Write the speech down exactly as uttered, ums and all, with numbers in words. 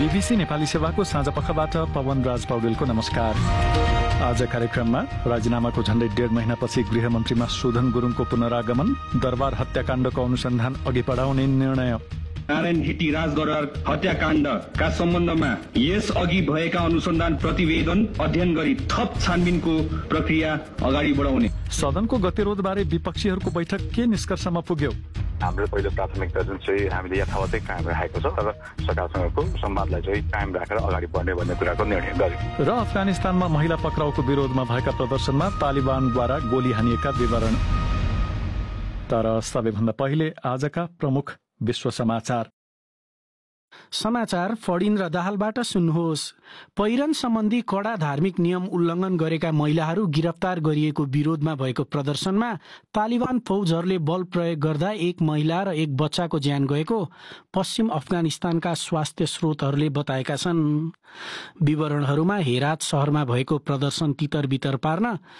BBC Nepali सेवाको साँझपखबाट पवन राज पौडेलको नमस्कार। आज कार्यक्रममा राजीनामाको झण्डै डेढ महिनापछि गृहमन्त्रीमा सुधन गुरुङको पुनरागमन, दरबार हत्याकाण्डको अनुसन्धान अघि बढाउने निर्णय, नारायण हिटी राजगरार हत्याकाण्डका सम्बन्धमा यस अघि भएका अनुसन्धान प्रतिवेदन अध्ययन गरी थप छानबिनको प्रक्रिया अगाडि बढाउने, सदनको गतिरोधबारे विपक्षीहरूको बैठक के निष्कर्षमा पुग्यो। हाम्रो पहिलो प्राथमिकता जुन चाहिँ हामीले यथावतै कायम राखेको छ, तर सरकारसँगको संवादलाई चाहिँ कायम राखेर अगाडि बढ्ने भन्ने कुराको निर्णय गर्यो। र अफगानिस्तानमा महिला पक्राउको विरोधमा भएका प्रदर्शनमा तालिबानद्वारा गोली हानिएका विवरण। तर सबैभन्दा पहिले आजका प्रमुख विश्व समाचार। समाचार फडिन र दाहालबाट सुन्नुहोस्। पहिरन सम्बन्धी कडा धार्मिक नियम उल्लङ्घन गरेका महिलाहरू गिरफ्तार गरिएको विरोधमा भएको प्रदर्शनमा तालिबान फौजहरूले बल प्रयोग गर्दा एक महिला र एक बच्चाको ज्यान गएको पश्चिम अफगानिस्तानका स्वास्थ्य स्रोतहरूले बताएका छन्। विवरणहरूमा हेरात शहरमा भएको प्रदर्शन तितर बितर पार्न